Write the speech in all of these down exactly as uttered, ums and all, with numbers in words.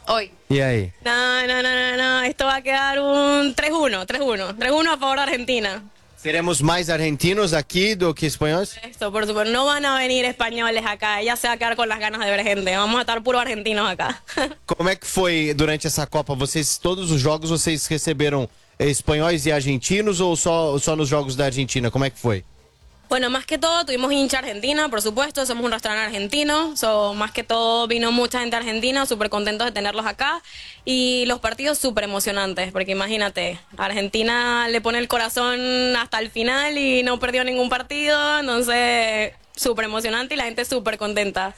Hoy. E aí? No, no, no, no, no. Esto va a quedar un tres uno, tres uno. tres uno a favor de Argentina. Teremos mais argentinos aqui do que espanhóis? Esto, por supuesto. No van a venir españoles acá. Ella se va a quedar con las ganas de ver gente. Vamos a estar puro argentinos acá. Como é que foi durante essa Copa? Vocês, todos os jogos, vocês receberam espanhóis e argentinos ou só, só nos jogos da Argentina? Como é que foi? Bueno, más que todo tuvimos hincha argentina, por supuesto, somos un restaurante argentino, so, más que todo vino mucha gente argentina, súper contentos de tenerlos acá y los partidos súper emocionantes, porque imagínate, Argentina le pone el corazón hasta el final y no perdió ningún partido, entonces súper emocionante y la gente súper contenta.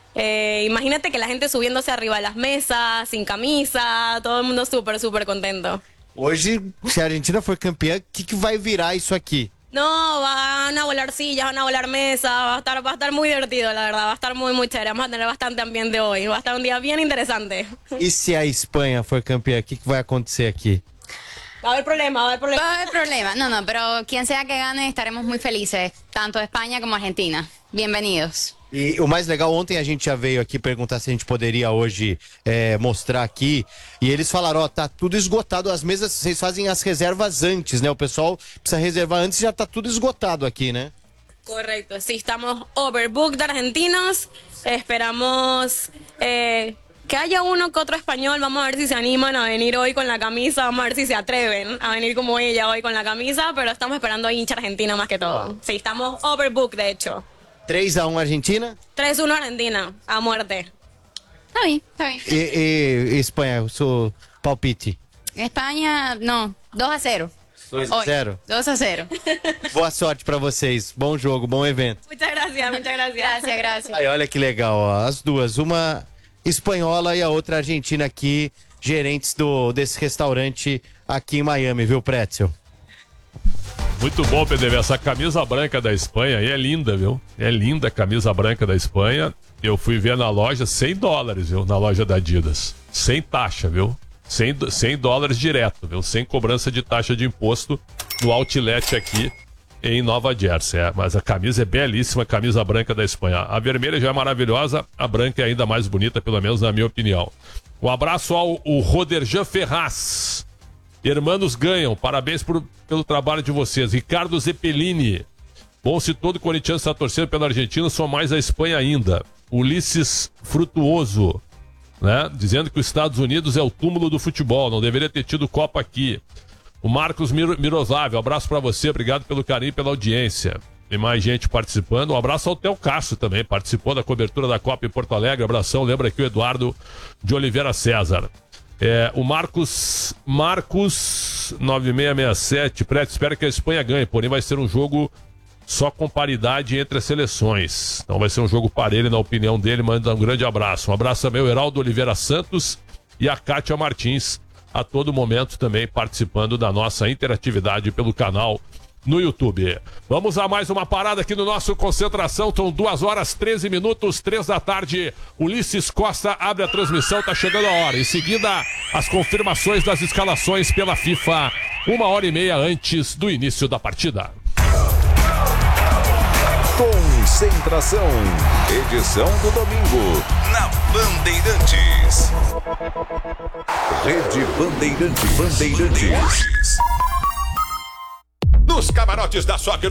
Eh, imagínate que la gente subiéndose arriba de las mesas, sin camisa, todo el mundo súper, súper contento. Hoje, se a Argentina for campeã, o que, que vai virar isso aqui? No, van a volar sillas, van a volar mesas, va a estar, va a estar muy divertido, la verdad, va a estar muy, muy chévere, vamos a tener bastante ambiente hoy, va a estar un día bien interesante. E se a Espanha for campeã, o que, que vai acontecer aqui? Va a haber problema, va a haber problema. Va a haber problema. No, no, pero quien sea que gane estaremos muy felices, tanto España como Argentina. Bienvenidos. E o mais legal, ontem a gente já veio aqui perguntar se a gente poderia hoje é, mostrar aqui. E eles falaram, ó, tá tudo esgotado. As mesas, vocês fazem as reservas antes, né? O pessoal precisa reservar antes e já tá tudo esgotado aqui, né? Correcto, sí, estamos overbooked de argentinos. Esperamos eh, que haya uno que otro español. Vamos a ver si se animan a venir hoy con la camisa. Vamos a ver si se atreven a venir como ella hoy con la camisa. Pero estamos esperando a hincha argentina más que todo. Sí, estamos overbooked, de hecho. três a um Argentina? tres uno Argentina, a muerte. Está bien, está bien. E, e Espanha, o seu palpite? España, no, dos a cero. dois a zero? dos a cero. Boa sorte pra vocês. Bom jogo, bom evento. Muchas gracias, muchas gracias. Gracias, gracias. Aí, olha que legal, ó. As duas, uma espanhola e a outra argentina aqui, gerentes do, desse restaurante aqui em Miami, viu, Pretzel? Muito bom, P D V. Essa camisa branca da Espanha aí é linda, viu? É linda a camisa branca da Espanha. Eu fui ver na loja cem dólares, viu? Na loja da Adidas. Sem taxa, viu? cem dólares direto, viu? Sem cobrança de taxa de imposto no outlet aqui em Nova Jersey. É, mas a camisa é belíssima, a camisa branca da Espanha. A vermelha já é maravilhosa, a branca é ainda mais bonita, pelo menos na minha opinião. Um abraço ao o Roderjan Ferraz. Hermanos ganham, parabéns por, pelo trabalho de vocês. Ricardo Zeppelini. Bom, se todo corintiano está torcendo pela Argentina, só mais a Espanha ainda. Ulisses Frutuoso, né? Dizendo que os Estados Unidos é o túmulo do futebol, não deveria ter tido Copa aqui. O Marcos Mir Miroslav, um abraço para você, obrigado pelo carinho e pela audiência. Tem mais gente participando, um abraço ao Theo Castro também, participou da cobertura da Copa em Porto Alegre, abração, lembra aqui o Eduardo de Oliveira César. É, o Marcos Marcos nove seis seis sete, Preto, espero que a Espanha ganhe, porém vai ser um jogo só com paridade entre as seleções. Então vai ser um jogo parelho, na opinião dele. Manda um grande abraço. Um abraço também ao Heraldo Oliveira Santos e a Kátia Martins, a todo momento também participando da nossa interatividade pelo canal no YouTube. Vamos a mais uma parada aqui no nosso Concentração. São duas horas, treze minutos, três da tarde. Ulisses Costa abre a transmissão, tá chegando a hora. Em seguida, as confirmações das escalações pela FIFA, uma hora e meia antes do início da partida. Concentração, edição do domingo, na Bandeirantes. Rede Bandeirantes. Bandeirantes. Nos camarotes da Soccer